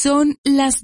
Son las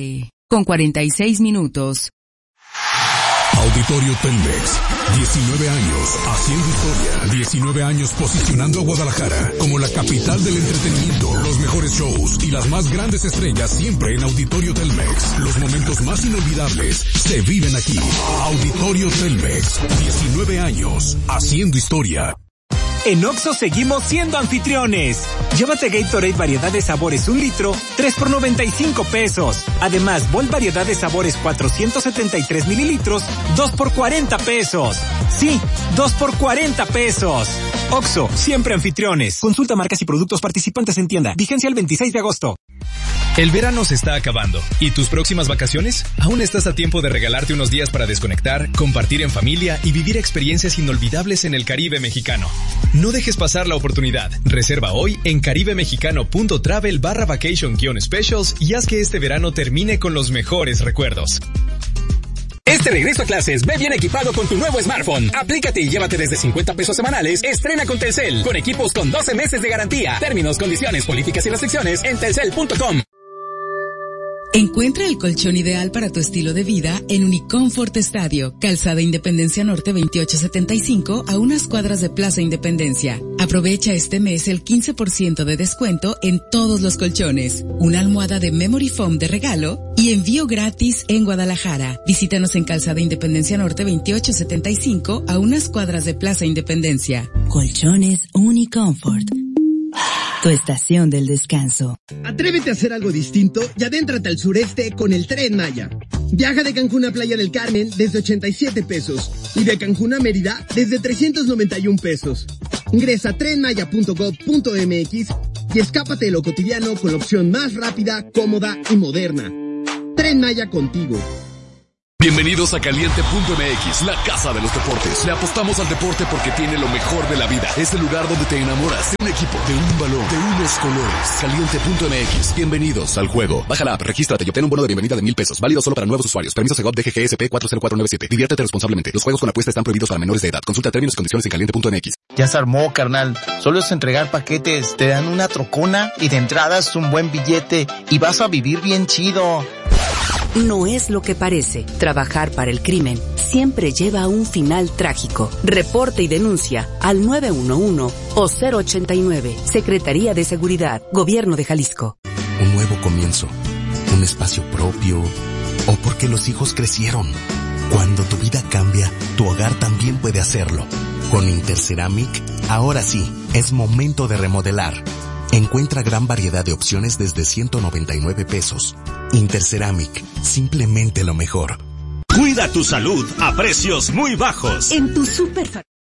12:46. Auditorio Telmex, 19 años haciendo historia, 19 años posicionando a Guadalajara como la capital del entretenimiento, los mejores shows y las más grandes estrellas siempre en Auditorio Telmex. Los momentos más inolvidables se viven aquí. Auditorio Telmex, 19 años haciendo historia. En Oxxo seguimos siendo anfitriones. Llévate Gatorade variedad de sabores 1 litro, 3 por 95 pesos. Además, Volt variedad de sabores 473 mililitros, 2 por 40 pesos. Sí, 2 por 40 pesos. Oxxo, siempre anfitriones. Consulta marcas y productos participantes en tienda. Vigencia el 26 de agosto. El verano se está acabando. ¿Y tus próximas vacaciones? Aún estás a tiempo de regalarte unos días para desconectar, compartir en familia y vivir experiencias inolvidables en el Caribe mexicano. No dejes pasar la oportunidad. Reserva hoy en caribemexicano.travel/vacation-specials y haz que este verano termine con los mejores recuerdos. Este regreso a clases, ve bien equipado con tu nuevo smartphone. Aplícate y llévate desde 50 pesos semanales. Estrena con Telcel, con equipos con 12 meses de garantía. Términos, condiciones, políticas y restricciones en telcel.com. Encuentra el colchón ideal para tu estilo de vida en Uniconfort Estadio, Calzada Independencia Norte 2875, a unas cuadras de Plaza Independencia. Aprovecha este mes el 15% de descuento en todos los colchones, una almohada de Memory Foam de regalo y envío gratis en Guadalajara. Visítanos en Calzada Independencia Norte 2875, a unas cuadras de Plaza Independencia. Colchones Uniconfort. Tu estación del descanso. Atrévete a hacer algo distinto y adéntrate al sureste con el Tren Maya. Viaja de Cancún a Playa del Carmen desde 87 pesos y de Cancún a Mérida desde 391 pesos. Ingresa a trenmaya.gov.mx y escápate de lo cotidiano con la opción más rápida, cómoda y moderna. Tren Maya contigo. Bienvenidos a Caliente.mx, la casa de los deportes. Le apostamos al deporte porque tiene lo mejor de la vida. Es el lugar donde te enamoras de un equipo, de un balón, de unos colores. Caliente.mx. Bienvenidos al juego. Baja la app, regístrate y obtén un bono de bienvenida de 1,000 pesos. Válido solo para nuevos usuarios. Permiso Segov DGGSP 40497. Diviértete responsablemente. Los juegos con apuesta están prohibidos para menores de edad. Consulta términos y condiciones en Caliente.mx. Ya se armó, carnal. Solo es entregar paquetes. Te dan una trocona y de entrada es un buen billete. Y vas a vivir bien chido. No es lo que parece. Trabajar para el crimen siempre lleva a un final trágico. Reporte y denuncia al 911 o 089. Secretaría de Seguridad, Gobierno de Jalisco. Un nuevo comienzo, un espacio propio, o porque los hijos crecieron. Cuando tu vida cambia, tu hogar también puede hacerlo. Con Interceramic, ahora sí, es momento de remodelar. Encuentra gran variedad de opciones desde 199 pesos. Interceramic, simplemente lo mejor. Cuida tu salud a precios muy bajos. En tu Super